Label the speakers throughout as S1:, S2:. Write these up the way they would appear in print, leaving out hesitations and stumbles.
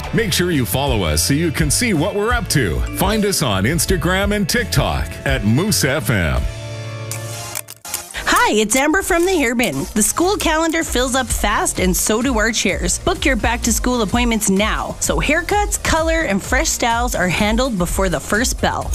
S1: Make sure you follow us so you can see what we're up to. Find us on Instagram and TikTok at Moose FM.
S2: Hi, it's Amber from the Hairbin. The school calendar fills up fast and so do our chairs. Book your back-to-school appointments now, so haircuts, color, and fresh styles are handled before the first bell.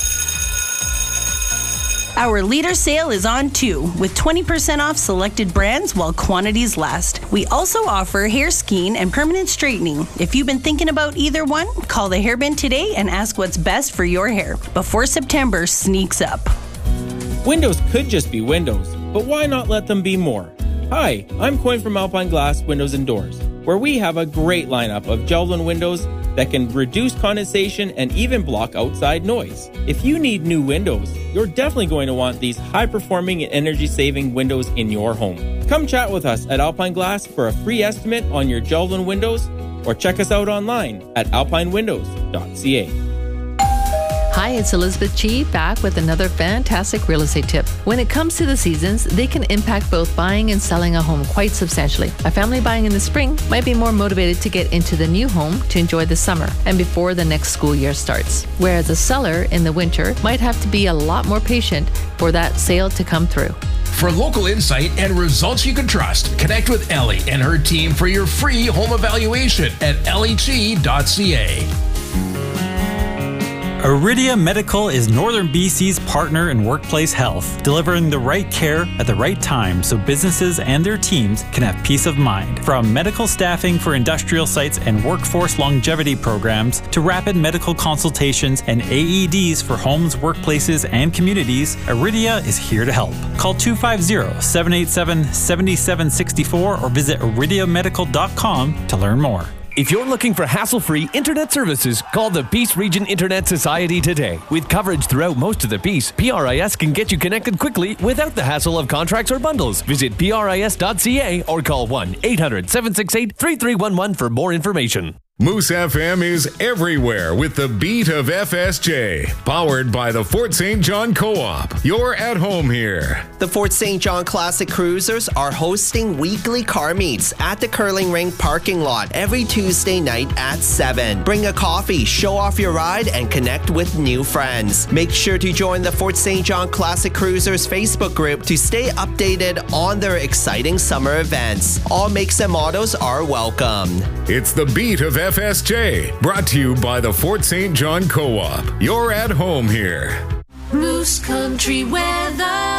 S2: Our leader sale is on too, with 20% off selected brands while quantities last. We also offer hair skiing and permanent straightening. If you've been thinking about either one, call the Hairbin today and ask what's best for your hair before September sneaks up.
S3: Windows could just be windows, but why not let them be more? Hi, I'm Coyne from Alpine Glass Windows and Doors, where we have a great lineup of Geldon windows that can reduce condensation and even block outside noise. If you need new windows, you're definitely going to want these high-performing and energy-saving windows in your home. Come chat with us at Alpine Glass for a free estimate on your Geldon windows, or check us out online at alpinewindows.ca.
S4: Hi, it's Elizabeth G, back with another fantastic real estate tip. When it comes to the seasons, they can impact both buying and selling a home quite substantially. A family buying in the spring might be more motivated to get into the new home to enjoy the summer and before the next school year starts. Whereas a seller in the winter might have to be a lot more patient for that sale to come through.
S5: For local insight and results you can trust, connect with Ellie and her team for your free home evaluation at LEG.ca.
S6: Iridia Medical is Northern BC's partner in workplace health, delivering the right care at the right time so businesses and their teams can have peace of mind. From medical staffing for industrial sites and workforce longevity programs to rapid medical consultations and AEDs for homes, workplaces, and communities, Iridia is here to help. Call 250-787-7764 or visit iridiamedical.com to learn more.
S7: If you're looking for hassle-free internet services, call the Peace Region Internet Society today. With coverage throughout most of the Peace, PRIS can get you connected quickly without the hassle of contracts or bundles. Visit PRIS.ca or call 1-800-768-3311 for more information.
S1: Moose FM is everywhere with the beat of FSJ, powered by the Fort St. John Co-op. You're at home here.
S8: The Fort St. John Classic Cruisers are hosting weekly car meets at the Curling Rink parking lot every Tuesday night at 7. Bring a coffee, show off your ride, and connect with new friends. Make sure to join the Fort St. John Classic Cruisers Facebook group to stay updated on their exciting summer events. All makes and models are welcome.
S1: It's the beat of FSJ, brought to you by the Fort St. John Co-op. You're at home here.
S9: Moose Country weather.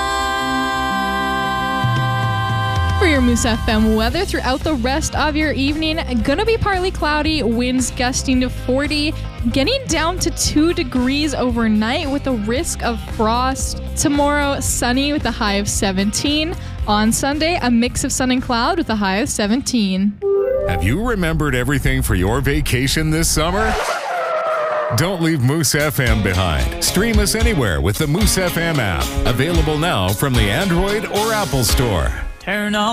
S10: For your Moose FM weather throughout the rest of your evening, gonna be partly cloudy, winds gusting to 40, getting down to 2 degrees overnight with a risk of frost. Tomorrow, sunny with a high of 17. On Sunday, a mix of sun and cloud with a high of 17.
S1: Have you remembered everything for your vacation this summer? Don't leave Moose FM behind. Stream us anywhere with the Moose FM app. Available now from the Android or Apple Store.
S11: Turn on